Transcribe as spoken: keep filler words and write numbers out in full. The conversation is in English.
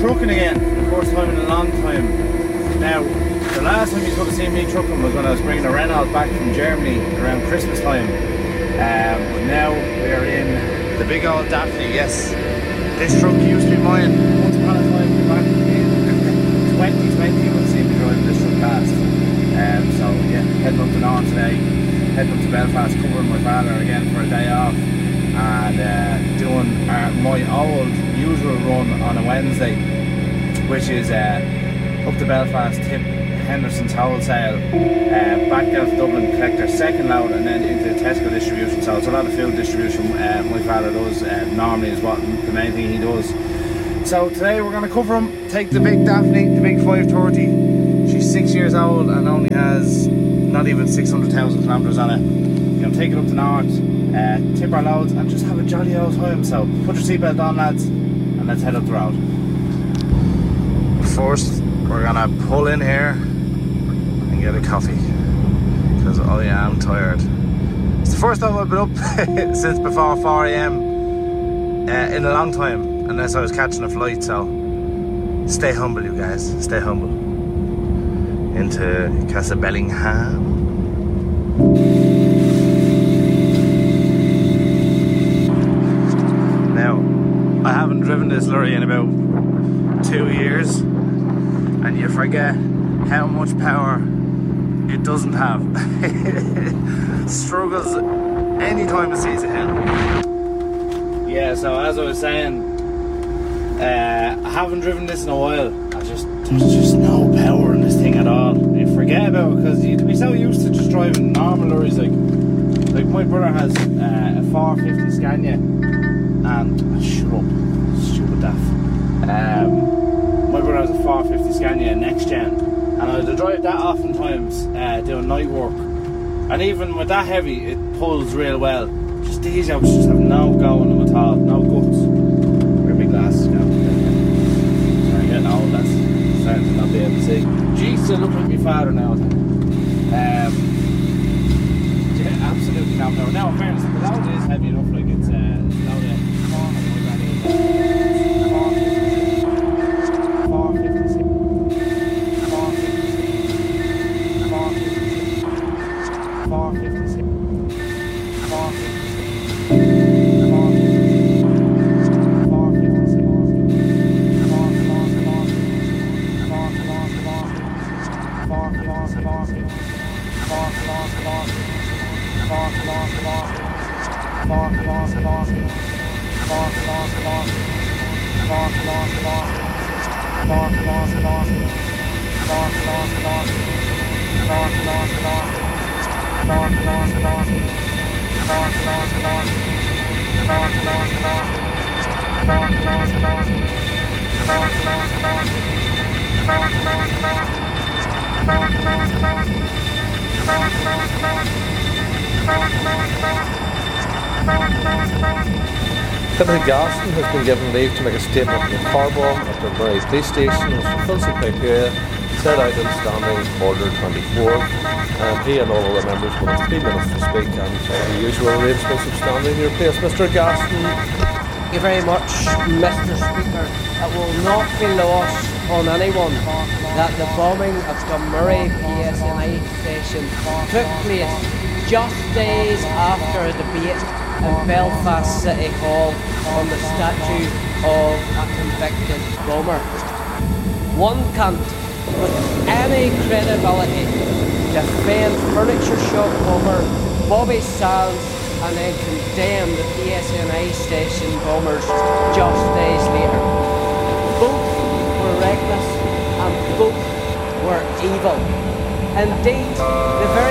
trucking again for the first time in a long time. Now, the last time you could have seen me trucking was when I was bringing a Renault back from Germany around Christmas time. Um, but now we're in the big old Daphne. Yes, this truck used to be mine once upon a time back in twenty twenty. You would have seen me driving this truck past. Um, so yeah, heading up to Nairn today, heading up to Belfast, covering my father again for a day off, and uh, doing uh, my old usual run on a Wednesday, which is uh, up to Belfast, tip Henderson's wholesale, uh, back down to Dublin, collect their second load, and then into the Tesco distribution. So it's a lot of food distribution. Uh, my father does uh, normally is what the main thing he does. So today we're going to cover him, take the big Daphne, the big five thirty. She's six years old and only has not even six hundred thousand kilometres on it. We're going to take it up to North, uh, tip our loads, and just have a jolly old time. So put your seatbelt on, lads, and let's head up the road. First, we're going to pull in here and get a coffee, because I am tired. It's the first time I've been up since before four a m uh, in a long time, unless I was catching a flight. So stay humble, you guys, stay humble. Into Casa Bellingham. Now, I haven't driven this lorry in about two years, and you forget how much power it doesn't have. Struggles anytime it sees a hill. Yeah, so as I was saying, uh, I haven't driven this in a while. I just there's just no power in this thing at all. You forget about it because you'd be so used to just driving normal lorries. Like, like my brother has uh, a four fifty Scania, and oh, shut up, stupid daft. Um, my brother has a four fifty Scania next gen, and I had to drive that oftentimes uh, doing night work. And even with that heavy, it pulls real well. Just these out just have no go in them at all, no guts. Very big glasses, you know. Sorry, getting old, that's starting to not be able to see. Jeez, I look like my father now. Um, yeah, absolutely no power. Now, in fairness, the load is heavy enough, like it's uh, it's loud at four fifty-six. four fifty-six. four fifty-six. four fifty-six. four fifty-six. Timothy Gaston has been given leave to make a statement in the car bomb at the Murray Police Station, which fulfills the criteria set out in Standing Order twenty-four. Um, he and all other members will have three minutes to speak, and the usual arrangements of standing in your place. Mister Gaston. Thank you very much, Mister Speaker. It will not be lost on anyone that the bombing of the Murray P S N I station took place just days after a debate in Belfast City Hall on the statue of a convicted bomber. One can't, with any credibility, defend furniture shop bomber Bobby Sands and then condemn the P S N I station bombers just days later. Both were reckless and both were evil. Indeed, the very